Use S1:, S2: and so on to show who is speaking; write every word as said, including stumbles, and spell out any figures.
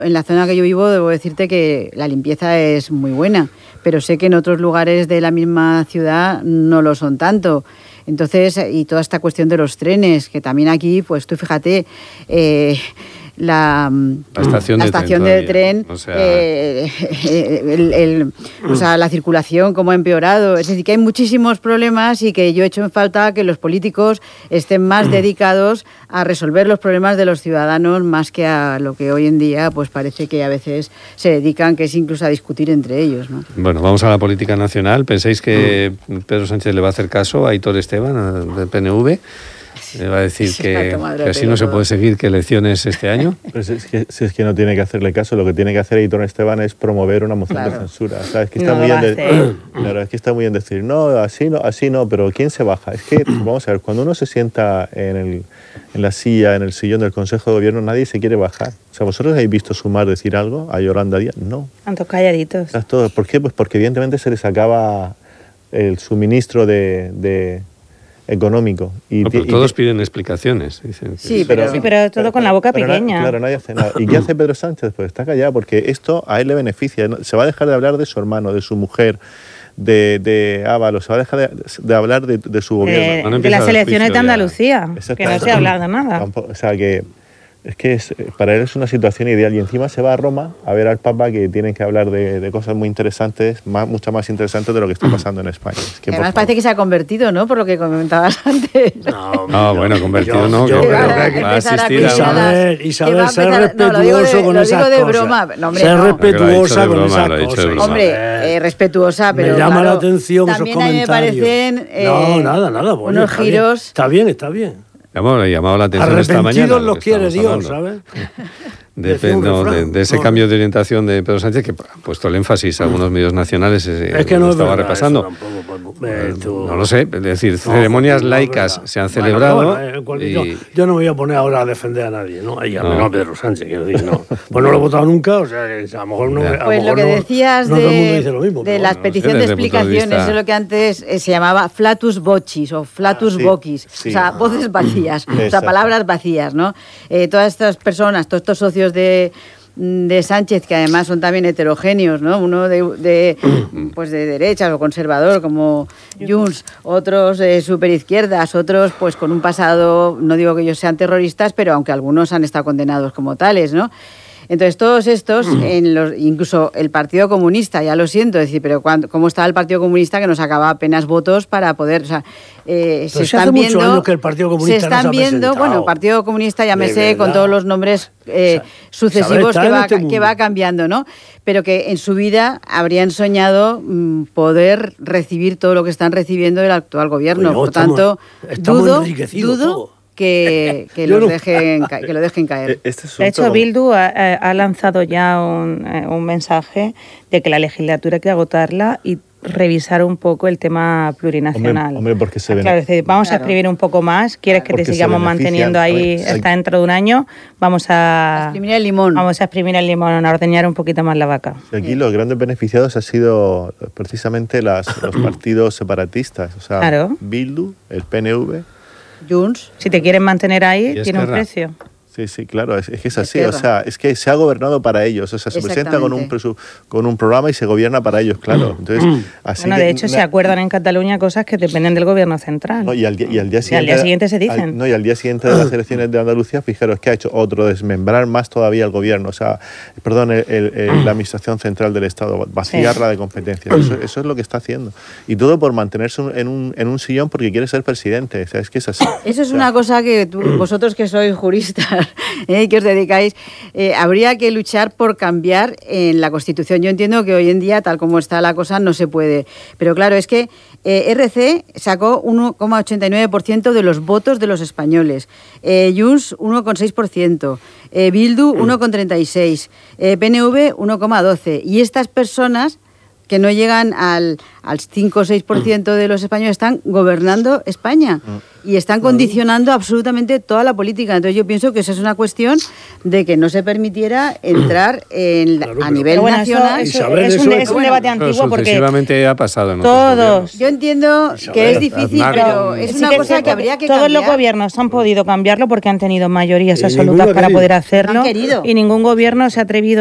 S1: En la zona que yo vivo debo decirte que la limpieza es muy buena, pero sé que en otros lugares de la misma ciudad no lo son tanto. Entonces, y toda esta cuestión de los trenes, que también aquí, pues tú fíjate, eh, la,
S2: la estación,
S1: la
S2: de,
S1: estación
S2: tren
S1: de tren,
S2: o sea...
S1: eh, el, el, o sea, la circulación cómo ha empeorado. Es decir, que hay muchísimos problemas y que yo he hecho en falta que los políticos estén más dedicados a resolver los problemas de los ciudadanos más que a lo que hoy en día pues parece que a veces se dedican, que es incluso a discutir entre ellos, ¿no?
S2: Bueno, vamos a la política nacional. ¿Pensáis que Pedro Sánchez le va a hacer caso a Aitor Esteban, del P N V? Le va a decir sí, que, que así no se puede seguir, que elecciones este año.
S3: Pues es que, si es que no tiene que hacerle caso, lo que tiene que hacer Aitor Esteban es promover una moción claro. de censura. O sea, es que está no muy bien de, claro, es que está muy bien decir, no, así no, así no, pero ¿quién se baja? Es que, vamos a ver, cuando uno se sienta en, el, en la silla, en el sillón del Consejo de Gobierno, nadie se quiere bajar. O sea, ¿vosotros habéis visto Sumar decir algo a Yolanda Díaz? No.
S4: Tantos calladitos.
S3: O sea, todo. ¿Por qué? Pues porque evidentemente se les acaba el suministro de... de económico. Y,
S2: no, pero
S3: y,
S2: todos
S3: y,
S2: piden explicaciones. Dicen que
S4: sí, pero, sí, pero todo pero, con la boca
S3: pero,
S4: pequeña.
S3: Na, claro, nadie hace nada. ¿Y qué hace Pedro Sánchez? Pues está callado, porque esto a él le beneficia. Se va a dejar de hablar de su hermano, de su mujer, de, de Ábalos, se va a dejar de, de hablar de, de su gobierno.
S4: De, de las elecciones de Andalucía, que no se habla de nada.
S3: Tampoco, o sea, que es que es, para él es una situación ideal. Y encima se va a Roma a ver al Papa, que tienen que hablar de, de cosas muy interesantes, más, mucho más interesantes de lo que está pasando en España. Es que,
S1: además parece que se ha convertido, ¿no? Por lo que comentabas antes.
S2: No, no bueno, convertido
S5: yo,
S2: no.
S5: Yo
S2: que
S5: creo
S2: que,
S5: que
S2: va a asistir
S5: a Isabel, Isabel, ser respetuoso
S1: no,
S5: con
S1: lo
S5: esas
S1: digo de
S5: cosas.
S1: broma. No, hombre,
S5: ser
S1: no.
S5: respetuosa con
S2: broma,
S5: esas cosas.
S1: Hombre, eh, respetuosa, pero
S5: me llama
S1: claro,
S5: la atención esos
S1: también a mí me parecen
S5: eh, no, nada, nada. Bueno,
S1: unos
S5: está
S1: giros.
S5: Bien, está bien, está bien.
S2: Hemos llamado la atención esta mañana.
S5: Arrepentidos los quiere Dios, ¿sabes?
S2: De, no, de, de ese no, cambio de orientación de Pedro Sánchez, que ha puesto el énfasis a algunos medios nacionales, eh,
S5: es que no
S2: estaba
S5: es verdad,
S2: repasando.
S5: Tampoco, pues, tú...
S2: No lo sé, es decir, no, ceremonias no, laicas no se han bueno, celebrado.
S5: Bueno, bueno,
S2: y...
S5: yo, yo no me voy a poner ahora a defender a nadie, ¿no? Ahí a no. a Pedro Sánchez, quiero decir, no. Pues no lo he votado nunca, o sea, a lo mejor no. A
S1: pues
S5: lo,
S1: lo que
S5: no,
S1: decías
S5: no,
S1: de,
S5: no todo el mundo dice lo mismo,
S1: de las
S5: bueno,
S1: peticiones
S2: no sé,
S1: de explicaciones, de vista... es lo que antes eh, se llamaba flatus vocis o flatus ah, sí, vocis, sí. o sea, voces vacías, o sea, palabras vacías, ¿no? Eh, todas estas personas, todos estos socios de. de Sánchez, que además son también heterogéneos, ¿no? Uno de, de pues de derechas o conservador como Junts, otros de superizquierdas, otros pues con un pasado, no digo que ellos sean terroristas, pero aunque algunos han estado condenados como tales, ¿no? Entonces, todos estos, en los, incluso el Partido Comunista, ya lo siento, decir, pero cuando, ¿cómo estaba el Partido Comunista que nos sacaba apenas votos para poder, o sea, eh, se están
S5: hace
S1: viendo,
S5: muchos años que el Partido Comunista
S1: se están
S5: no se ha
S1: viendo,
S5: presentado.
S1: bueno, el Partido Comunista, llámese con todos los nombres eh, o sea, sucesivos que va, este que va cambiando, ¿no? Pero que en su vida habrían soñado mmm, poder recibir todo lo que están recibiendo del actual gobierno. Oye, no, Por
S5: estamos,
S1: tanto,
S5: estamos
S1: dudo, dudo
S5: todo.
S1: Que, que, los dejen, que lo dejen caer.
S4: Este de hecho, Bildu ha, ha lanzado ya un, un mensaje de que la legislatura hay que agotarla y revisar un poco el tema plurinacional.
S3: Hombre, hombre porque se
S4: claro, es decir, vamos claro. a exprimir un poco más. ¿Quieres que te sigamos manteniendo ahí ver, hasta dentro de un año? Vamos a,
S1: a exprimir el limón.
S4: Vamos a exprimir el limón, a ordeñar un poquito más la vaca.
S3: Aquí los grandes beneficiados han sido precisamente las, los partidos separatistas. O sea,
S4: claro.
S3: Bildu, el P N V...
S4: Junts, si te quieren mantener ahí, tiene un precio.
S3: Sí, sí, claro, es, es que es así, o sea, es que se ha gobernado para ellos, o sea, se presenta con un, presu, con un programa y se gobierna para ellos, claro. Entonces, así
S4: bueno,
S3: que,
S4: de hecho, na, se acuerdan en Cataluña cosas que dependen del gobierno central.
S3: No, y, al, y al día siguiente,
S4: y al día siguiente se dicen.
S3: Al, no, y al día siguiente de las elecciones de Andalucía, fijaros que ha hecho otro, desmembrar más todavía el gobierno, o sea, perdón, el, el, el, la administración central del Estado, vaciarla sí. de competencias, eso, eso es lo que está haciendo. Y todo por mantenerse en un, en un sillón porque quiere ser presidente, o sea, es que es así.
S1: Eso es
S3: o sea,
S1: una cosa que tú, vosotros que sois juristas, ¿eh? que os dedicáis, eh, habría que luchar por cambiar en la Constitución. Yo entiendo que hoy en día, tal como está la cosa, no se puede. Pero claro, es que eh, R C sacó uno coma ochenta y nueve por ciento de los votos de los españoles, eh, Junts uno coma seis por ciento, eh, Bildu uno coma treinta y seis por ciento, eh, P N V uno coma doce por ciento. Y estas personas que no llegan al, al cinco o seis por ciento de los españoles, están gobernando España. Y están condicionando absolutamente toda la política. Entonces yo pienso que esa es una cuestión de que no se permitiera entrar en, claro, a nivel
S4: bueno,
S1: nacional.
S4: Eso, eso, es, un, es un debate antiguo porque
S2: ha pasado en
S4: todos.
S1: Yo entiendo Isabel, que es difícil, pero es una sí cosa que, que habría que
S4: todos
S1: cambiar.
S4: Los gobiernos han podido cambiarlo porque han tenido mayorías absolutas para poder hacerlo. Y ningún gobierno se ha atrevido